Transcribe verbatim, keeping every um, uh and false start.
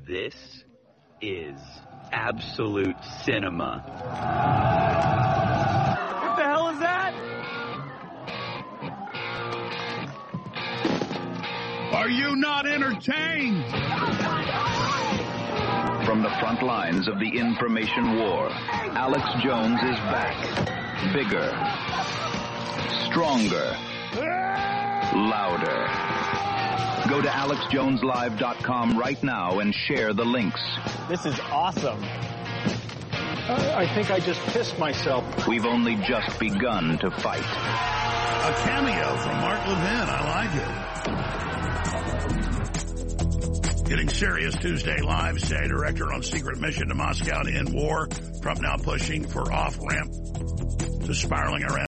This is absolute cinema. What the hell is that? Are you not entertained? From the front lines of the information war, Alex Jones is back. Bigger, stronger, louder. Go to alex jones live dot com right now and share the links. This is awesome. Uh, I think I just pissed myself. We've only just begun to fight. A cameo from Mark Levin. I like it. Getting serious Tuesday live. C I A director on secret mission to Moscow to end war. Trump now pushing for off-ramp to spiraling around.